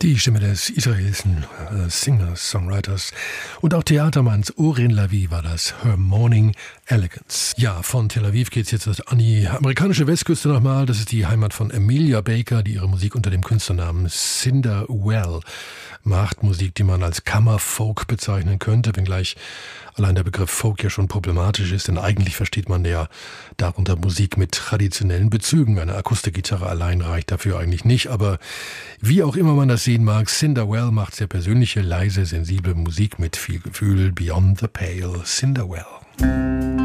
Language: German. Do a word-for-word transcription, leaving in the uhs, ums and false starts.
Die Stimme des israelischen äh, Singers, Songwriters und auch Theatermanns Oren Lavie war das, Her Morning Elegance. Ja, von Tel Aviv geht's jetzt an die amerikanische Westküste nochmal. Das ist die Heimat von Amelia Baker, die ihre Musik unter dem Künstlernamen Cinderwell macht. Musik, die man als Kammerfolk bezeichnen könnte, wenngleich allein der Begriff Folk ja schon problematisch ist, denn eigentlich versteht man ja darunter Musik mit traditionellen Bezügen. Eine Akustikgitarre allein reicht dafür eigentlich nicht, aber wie auch immer man das sehen mag, Cinderwell macht sehr persönliche, leise, sensible Musik mit viel Gefühl. Beyond the Pale, Cinderwell.